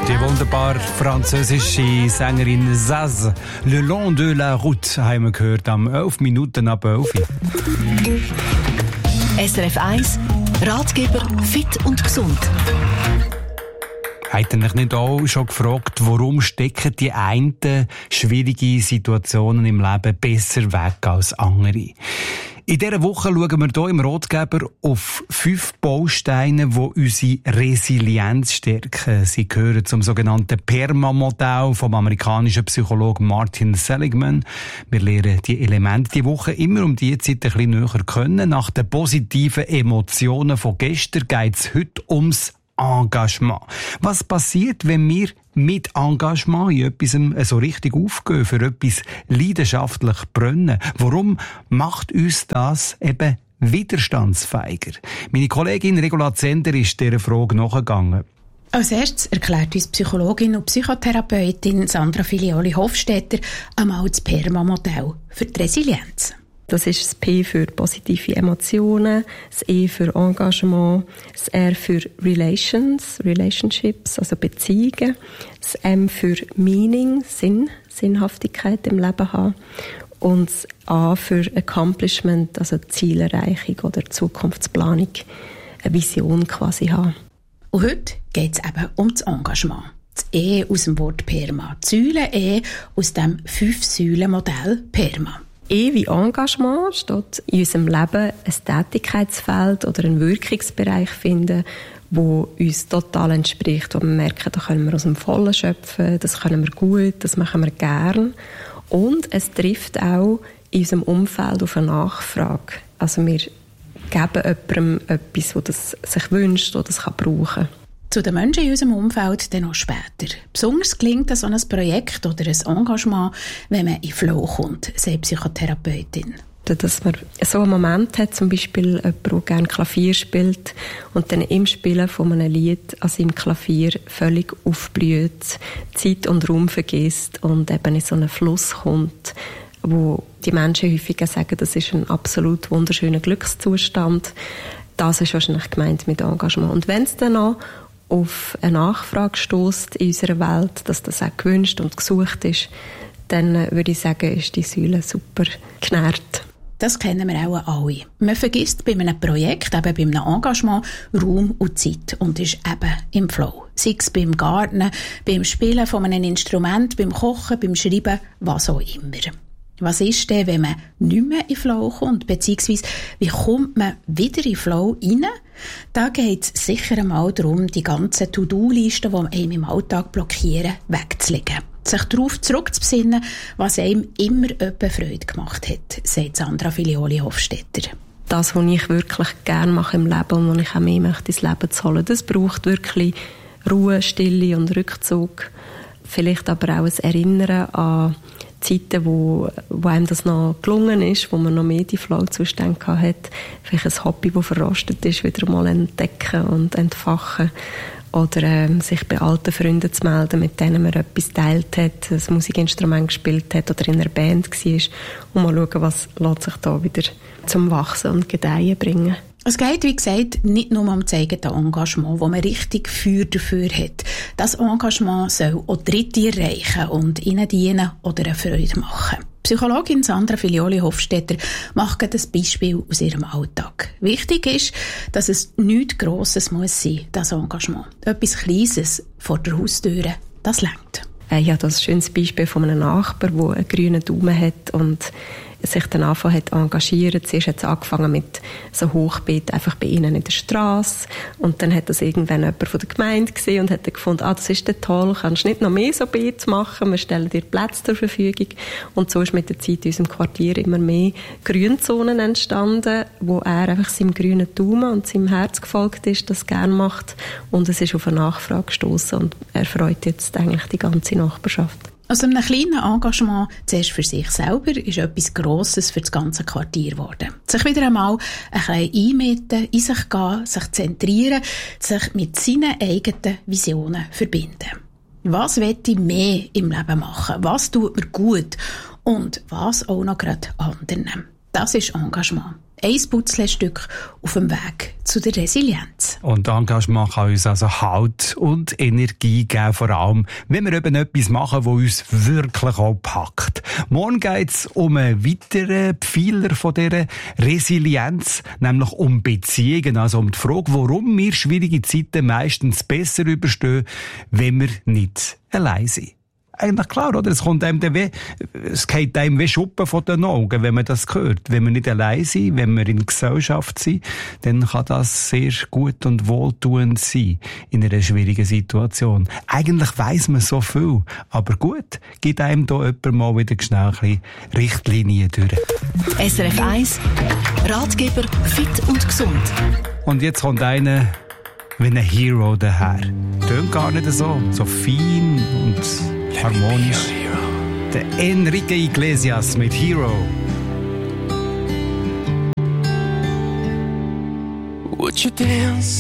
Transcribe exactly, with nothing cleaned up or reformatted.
Die wunderbare französische Sängerin Zaz, Le Long de la Route, haben wir gehört, am elf Minuten ab elf. S R F eins, Ratgeber fit und gesund. Habt ihr euch nicht auch schon gefragt, warum stecken die einen schwierige Situationen im Leben besser weg als andere? In dieser Woche schauen wir hier im Ratgeber auf fünf Bausteine, die unsere Resilienz stärken. Sie gehören zum sogenannten PERMA-Modell vom amerikanischen Psychologen Martin Seligman. Wir lernen die Elemente die Woche immer um diese Zeit ein bisschen näher kennen. Nach den positiven Emotionen von gestern geht es heute ums Engagement. Was passiert, wenn wir mit Engagement in etwas so richtig aufgehen, für etwas leidenschaftlich brennen? Warum macht uns das eben widerstandsfähiger? Meine Kollegin Regula Zender ist dieser Frage nachgegangen. Als erstes erklärt uns Psychologin und Psychotherapeutin Sandra Filioli-Hofstetter einmal das PERMA-Modell für die Resilienz. Das ist das P für positive Emotionen, das E für Engagement, das R für Relations, Relationships, also Beziehungen, das M für Meaning, Sinn, Sinnhaftigkeit im Leben haben und das A für Accomplishment, also Zielerreichung oder Zukunftsplanung, eine Vision quasi haben. Und heute geht es eben um das Engagement. Das E aus dem Wort PERMA, die Säule E aus dem Fünf-Säulen-Modell PERMA. E wie Engagement steht in unserem Leben ein Tätigkeitsfeld oder einen Wirkungsbereich finden, wo uns total entspricht, wo wir merken, da können wir aus dem Vollen schöpfen, das können wir gut, das machen wir gern. Und es trifft auch in unserem Umfeld auf eine Nachfrage. Also wir geben jemandem etwas, das das sich wünscht oder das kann brauchen. Zu den Menschen in unserem Umfeld dann noch später. Besonders gelingt so ein Projekt oder ein Engagement, wenn man in Flow kommt, sagt Psychotherapeutin. Dass man so einen Moment hat, zum Beispiel jemand, der gerne Klavier spielt und dann im Spielen von einem Lied an seinem Klavier völlig aufblüht, Zeit und Raum vergisst und eben in so einen Fluss kommt, wo die Menschen häufig sagen, das ist ein absolut wunderschöner Glückszustand. Das ist wahrscheinlich gemeint mit Engagement. Und wenn es dann noch auf eine Nachfrage stösst in unserer Welt, dass das auch gewünscht und gesucht ist, dann würde ich sagen, ist die Säule super genährt. Das kennen wir auch alle. Man vergisst bei einem Projekt, eben bei einem Engagement, Raum und Zeit und ist eben im Flow. Sei es beim Garten, beim Spielen von einem Instrument, beim Kochen, beim Schreiben, was auch immer. Was ist denn, wenn man nicht mehr in Flow kommt? Beziehungsweise, wie kommt man wieder in Flow rein? Da geht es sicher einmal darum, die ganzen To-Do-Listen, die einem im Alltag blockieren, wegzulegen. Sich darauf zurückzubesinnen, was einem immer öppe Freude gemacht hat, sagt Sandra Filioli-Hofstetter. Das, was ich wirklich gerne mache im Leben und was ich auch mehr möchte, ins Leben zu holen, das braucht wirklich Ruhe, Stille und Rückzug. Vielleicht aber auch ein Erinnern an Zeiten, wo, wo einem das noch gelungen ist, wo man noch mehr die Flow-Zustände hat, vielleicht ein Hobby, das verrostet ist, wieder mal entdecken und entfachen. Oder ähm, sich bei alten Freunden zu melden, mit denen man etwas geteilt hat, ein Musikinstrument gespielt hat oder in einer Band war. Und mal schauen, was lässt sich da wieder zum Wachsen und Gedeihen bringen. Es geht, wie gesagt, nicht nur um das eigene Engagement, das man richtig Feuer dafür hat. Das Engagement soll auch Dritte erreichen und ihnen dienen oder eine Freude machen. Psychologin Sandra Filioli-Hofstetter macht ein Beispiel aus ihrem Alltag. Wichtig ist, dass es nichts Grosses muss sein, das Engagement. Etwas Kleines vor der Haustüre, das reicht. Ich habe das ein schönes Beispiel von einem Nachbar, der einen grünen Daumen hat und sich dann angefangen hat zu engagieren. Zuerst hat es angefangen mit so Hochbeeten einfach bei ihnen in der Straße. Und dann hat das irgendwann jemand von der Gemeinde gesehen und hat dann gefunden, ah, das ist dann toll, kannst du nicht noch mehr so Beete machen? Wir stellen dir Plätze zur Verfügung. Und so ist mit der Zeit in unserem Quartier immer mehr Grünzonen entstanden, wo er einfach seinem grünen Daumen und seinem Herz gefolgt ist, das gerne macht. Und es ist auf eine Nachfrage gestoßen und er freut jetzt eigentlich die ganze Nachbarschaft. Aus einem kleinen Engagement, zuerst für sich selber, ist etwas Grosses für das ganze Quartier geworden. Sich wieder einmal ein bisschen einmitten, in sich gehen, sich zentrieren, sich mit seinen eigenen Visionen verbinden. Was will ich mehr im Leben machen? Was tut mir gut? Und was auch noch gerade anderen? Das ist Engagement. Ein Puzzlestück auf dem Weg zu der Resilienz. Und Engagement kann uns also Halt und Energie geben, vor allem, wenn wir eben etwas machen, das uns wirklich auch packt. Morgen geht es um einen weiteren Pfeiler von dieser Resilienz, nämlich um Beziehungen, also um die Frage, warum wir schwierige Zeiten meistens besser überstehen, wenn wir nicht allein sind. Eigentlich klar, oder? Es kommt einem weh, es geht einem wie Schuppen von den Augen, wenn man das hört. Wenn wir nicht allein sind, wenn wir in Gesellschaft sind, dann kann das sehr gut und wohltuend sein in einer schwierigen Situation. Eigentlich weiss man so viel, aber gut, gibt einem da jemand mal wieder schnell ein bisschen Richtlinien durch. S R F eins Ratgeber fit und gesund. Und jetzt kommt einer wie ein Hero daher. Tönt gar nicht so, so fein und harmonisch. Der Enrique Iglesias mit Hero. Would you dance